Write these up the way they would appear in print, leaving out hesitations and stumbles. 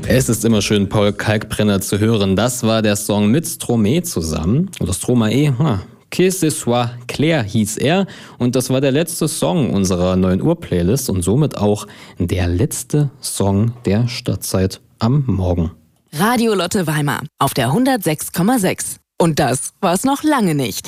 Es ist immer schön, Paul Kalkbrenner zu hören. Das war der Song mit Stromae zusammen. Oder Stromae, Que ce soit Claire hieß er. Und das war der letzte Song unserer 9 Uhr Playlist und somit auch der letzte Song der Stadtzeit am Morgen. Radio Lotte Weimar auf der 106,6. Und das war's noch lange nicht.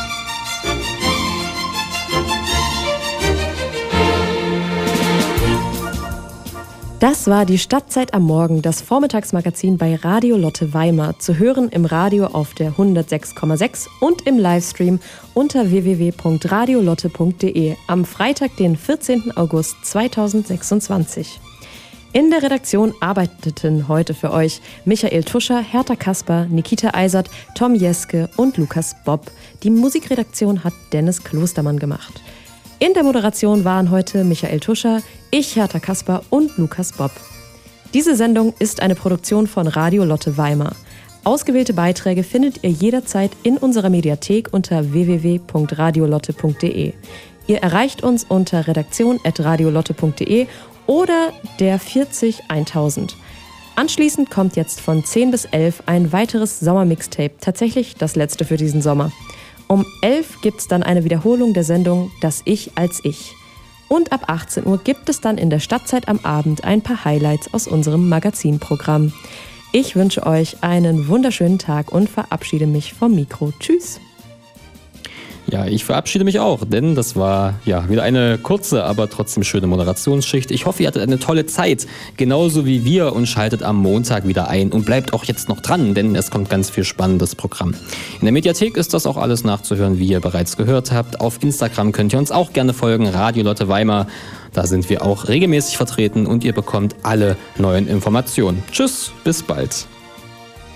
Das war die Stadtzeit am Morgen, das Vormittagsmagazin bei Radio Lotte Weimar, zu hören im Radio auf der 106,6 und im Livestream unter www.radiolotte.de am Freitag, den 14. August 2026. In der Redaktion arbeiteten heute für euch Michael Tuscher, Hertha Kasper, Nikita Eisert, Tom Jeske und Lukas Bob. Die Musikredaktion hat Dennis Klostermann gemacht. In der Moderation waren heute Michael Tuscher, ich, Hertha Kasper und Lukas Bob. Diese Sendung ist eine Produktion von Radio Lotte Weimar. Ausgewählte Beiträge findet ihr jederzeit in unserer Mediathek unter www.radiolotte.de. Ihr erreicht uns unter redaktion@radiolotte.de oder der 40 1000. Anschließend kommt jetzt von 10 bis 11 ein weiteres Sommermixtape, tatsächlich das letzte für diesen Sommer. Um 11 gibt es dann eine Wiederholung der Sendung Das Ich als Ich. Und ab 18 Uhr gibt es dann in der Stadtzeit am Abend ein paar Highlights aus unserem Magazinprogramm. Ich wünsche euch einen wunderschönen Tag und verabschiede mich vom Mikro. Tschüss! Ja, ich verabschiede mich auch, denn das war wieder eine kurze, aber trotzdem schöne Moderationsschicht. Ich hoffe, ihr hattet eine tolle Zeit, genauso wie wir, und schaltet am Montag wieder ein und bleibt auch jetzt noch dran, denn es kommt ganz viel spannendes Programm. In der Mediathek ist das auch alles nachzuhören, wie ihr bereits gehört habt. Auf Instagram könnt ihr uns auch gerne folgen, Radio Lotte Weimar. Da sind wir auch regelmäßig vertreten und ihr bekommt alle neuen Informationen. Tschüss, bis bald.